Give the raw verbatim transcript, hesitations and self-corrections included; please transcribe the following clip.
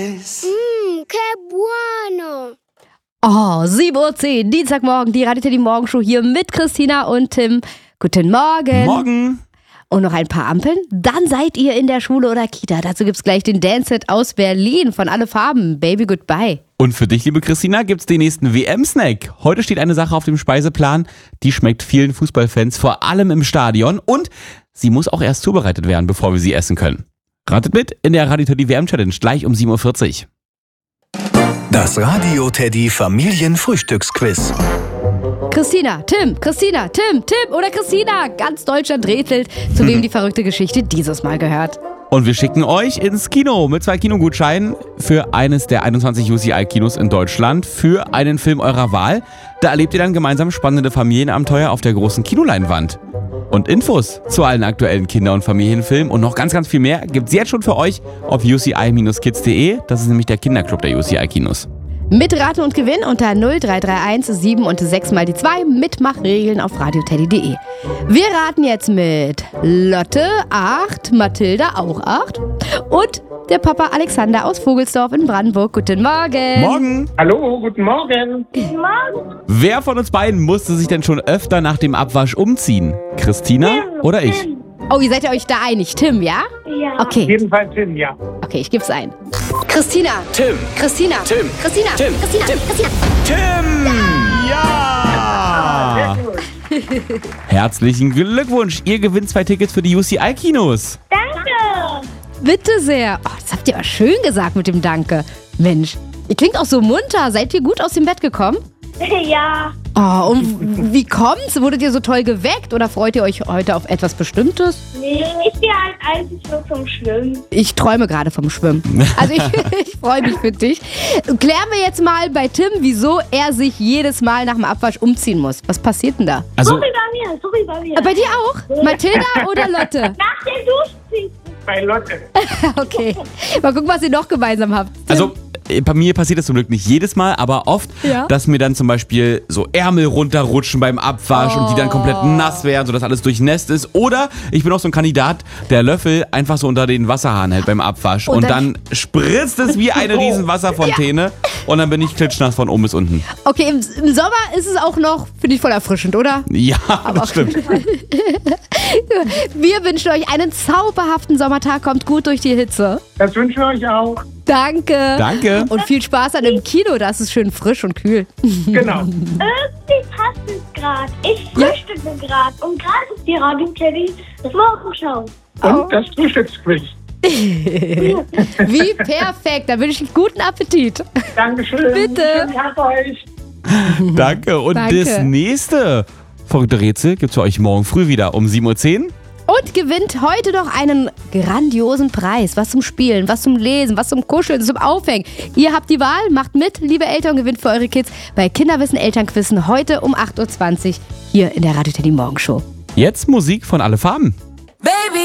Mmm, que bueno. Oh, sieben Uhr zehn, Dienstagmorgen, die Radio Teddy Morgenshow hier mit Christina und Tim. Guten Morgen. Morgen. Und noch ein paar Ampeln? Dann seid ihr in der Schule oder Kita. Dazu gibt's gleich den Dance-Hit aus Berlin von Alle Farben. Baby, goodbye. Und für dich, liebe Christina, gibt's den nächsten W M-Snack. Heute steht eine Sache auf dem Speiseplan, die schmeckt vielen Fußballfans, vor allem im Stadion. Und sie muss auch erst zubereitet werden, bevor wir sie essen können. Ratet mit in der Radio Teddy W M-Challenge gleich um sieben Uhr vierzig. Das Radio Teddy Familienfrühstücksquiz. Christina, Tim, Christina, Tim, Tim oder Christina. Ganz Deutschland rätselt, zu wem die verrückte Geschichte dieses Mal gehört. Und wir schicken euch ins Kino mit zwei Kinogutscheinen für eines der einundzwanzig U C I-Kinos in Deutschland für einen Film eurer Wahl. Da erlebt ihr dann gemeinsam spannende Familienabenteuer auf der großen Kinoleinwand. Und Infos zu allen aktuellen Kinder- und Familienfilmen und noch ganz, ganz viel mehr gibt's jetzt schon für euch auf u c i dash kids punkt d e. Das ist nämlich der Kinderclub der U C I-Kinos. Mitraten und Gewinn unter null drei drei eins sieben und sechs mal die zwei. Mitmachregeln auf radio teddy punkt de. Wir raten jetzt mit Lotte acht, Mathilda auch acht und der Papa Alexander aus Vogelsdorf in Brandenburg. Guten Morgen. Morgen. Hallo, guten Morgen. Guten Morgen. Wer von uns beiden musste sich denn schon öfter nach dem Abwasch umziehen? Christina oder ich? Oh, ihr seid ja euch da einig. Tim, ja? Ja. Okay, Jedenfalls Tim, ja. okay, ich geb's ein. Christina. Tim. Christina. Tim. Christina. Tim. Christina. Tim. Christina. Tim! Ja! Herzlichen Glückwunsch! Ihr gewinnt zwei Tickets für die U C I-Kinos. Danke. Bitte sehr. Oh, das habt ihr aber schön gesagt mit dem Danke. Mensch, ihr klingt auch so munter. Seid ihr gut aus dem Bett gekommen? Ja. Oh, und wie kommt's? Wurdet ihr so toll geweckt oder freut ihr euch heute auf etwas Bestimmtes? Nee, ich gehe halt eigentlich nur zum Schwimmen. Ich träume gerade vom Schwimmen. Also ich, ich freue mich für dich. Klären wir jetzt mal bei Tim, wieso er sich jedes Mal nach dem Abwasch umziehen muss. Was passiert denn da? Also, Sorry bei mir, sorry bei mir. Äh, Bei dir auch? Mathilda oder Lotte? Nach dem Duschen. Bei Lotte. Okay. Mal gucken, was ihr noch gemeinsam habt. Tim. also bei mir passiert das zum Glück nicht jedes Mal, aber oft, Ja? dass mir dann zum Beispiel so Ärmel runterrutschen beim Abwasch und die dann komplett nass werden, sodass alles durchnässt ist. Oder ich bin auch so ein Kandidat, der Löffel einfach so unter den Wasserhahn hält beim Abwasch. Und Und, dann- dann, spritzt es wie eine riesen Wasserfontäne und dann bin ich klitschnass von oben bis unten. Okay, im, im Sommer ist es auch noch, finde ich, voll erfrischend, oder? Ja, das stimmt. Wir wünschen euch einen zauberhaften Sommertag. Kommt gut durch die Hitze. Das wünschen wir euch auch. Danke. Danke. Und viel Spaß an dem Kino. Das ist schön frisch und kühl. Genau. Irgendwie passt es gerade. Ich frühstücke gerade. Und gerade ist die Radio Teddy Morgenschau. Und das Frühstücksquiz. Wie perfekt. Da wünsche ich einen guten Appetit. Dankeschön. Bitte. Schönen Tag euch. Danke. Und Danke. das nächste verrückte Rätsel gibt's für euch morgen früh wieder um sieben Uhr zehn. Und gewinnt heute noch einen grandiosen Preis. Was zum Spielen, was zum Lesen, was zum Kuscheln, zum Aufhängen. Ihr habt die Wahl, macht mit, liebe Eltern, gewinnt für eure Kids bei Kinderwissen Elternquizen heute um acht Uhr zwanzig hier in der Radio Teddy Morgenshow. Jetzt Musik von Alle Farben.